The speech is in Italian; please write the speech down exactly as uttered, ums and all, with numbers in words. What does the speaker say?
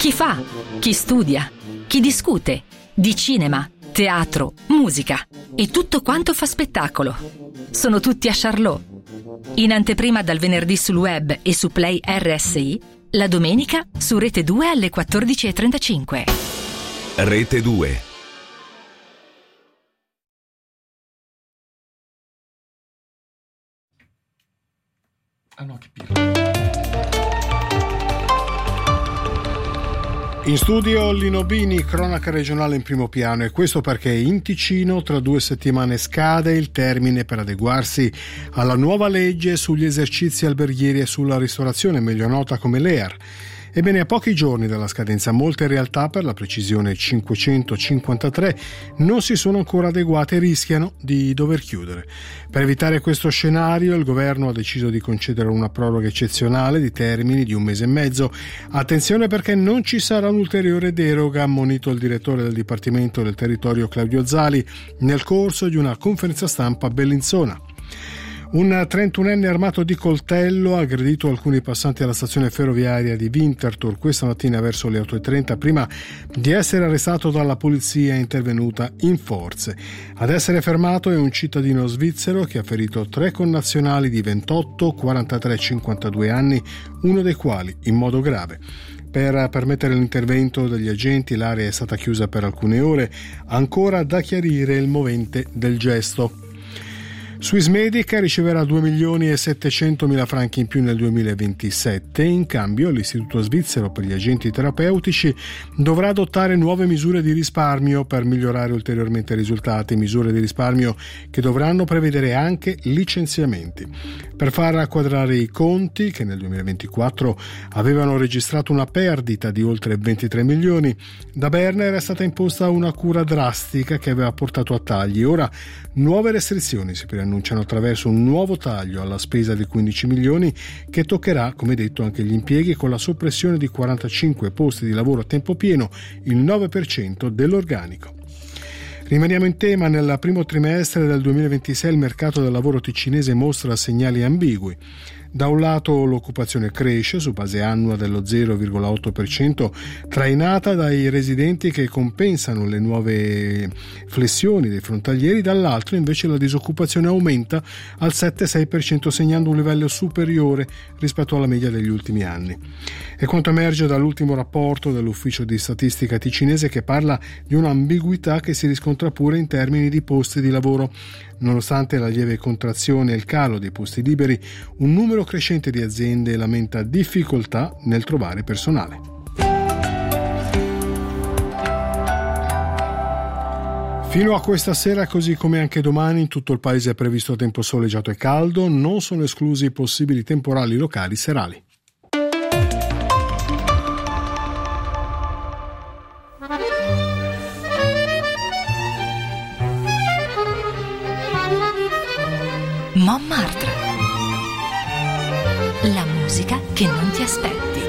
Chi fa, chi studia, chi discute, di cinema, teatro, musica e tutto quanto fa spettacolo. Sono tutti a Charlot. In anteprima dal venerdì sul web e su Play R S I, la domenica su Rete due alle quattordici e trentacinque. Rete due. Ah no, che pirla. In studio Lino Bini, cronaca regionale in primo piano, e questo perché in Ticino tra due settimane scade il termine per adeguarsi alla nuova legge sugli esercizi alberghieri e sulla ristorazione, meglio nota come l'E A R. Ebbene, a pochi giorni dalla scadenza molte realtà, per la precisione cinquecentocinquantatré, non si sono ancora adeguate e rischiano di dover chiudere. Per evitare questo scenario, il governo ha deciso di concedere una proroga eccezionale di termini di un mese e mezzo. Attenzione, perché non ci sarà un'ulteriore deroga, ha ammonito il direttore del Dipartimento del Territorio Claudio Zali nel corso di una conferenza stampa a Bellinzona. Un trentunenne armato di coltello ha aggredito alcuni passanti alla stazione ferroviaria di Winterthur questa mattina verso le otto e trenta, prima di essere arrestato dalla polizia intervenuta in forze. Ad essere fermato è un cittadino svizzero che ha ferito tre connazionali di ventotto, quarantatré e cinquantadue anni, uno dei quali in modo grave. Per permettere l'intervento degli agenti l'area è stata chiusa per alcune ore, ancora da chiarire il movente del gesto. Swissmedic riceverà due milioni e settecentomila franchi in più nel duemilaventisette. In cambio, l'Istituto Svizzero per gli Agenti Terapeutici dovrà adottare nuove misure di risparmio per migliorare ulteriormente i risultati, misure di risparmio che dovranno prevedere anche licenziamenti. Per far quadrare i conti, che nel duemilaventiquattro avevano registrato una perdita di oltre ventitré milioni, da Berna era stata imposta una cura drastica che aveva portato a tagli. Ora nuove restrizioni si preannunciano attraverso un nuovo taglio alla spesa di quindici milioni che toccherà, come detto, anche gli impieghi, con la soppressione di quarantacinque posti di lavoro a tempo pieno, il nove per cento dell'organico. Rimaniamo in tema. Nel primo trimestre del duemilaventisei il mercato del lavoro ticinese mostra segnali ambigui. Da un lato l'occupazione cresce su base annua dello zero virgola otto per cento, trainata dai residenti che compensano le nuove flessioni dei frontalieri, dall'altro invece la disoccupazione aumenta al sette virgola sei per cento, segnando un livello superiore rispetto alla media degli ultimi anni. È quanto emerge dall'ultimo rapporto dell'Ufficio di Statistica ticinese, che parla di un'ambiguità che si riscontra pure in termini di posti di lavoro. Nonostante la lieve contrazione e il calo dei posti liberi, un numero crescente di aziende lamenta difficoltà nel trovare personale. Fino a questa sera, così come anche domani, in tutto il paese è previsto tempo soleggiato e caldo, non sono esclusi possibili temporali locali serali. Montmartre. La musica che non ti aspetti.